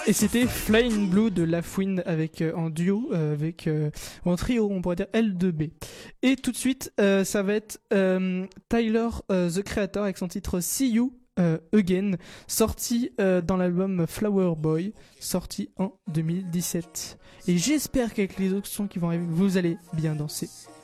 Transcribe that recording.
Et c'était Flying Blue de Lafouine avec en duo ou en trio, on pourrait dire L2B. Et tout de suite, ça va être Tyler the Creator avec son titre See You Again, sorti dans l'album Flower Boy, sorti en 2017. Et j'espère qu'avec les autres sons qui vont arriver, vous allez bien danser.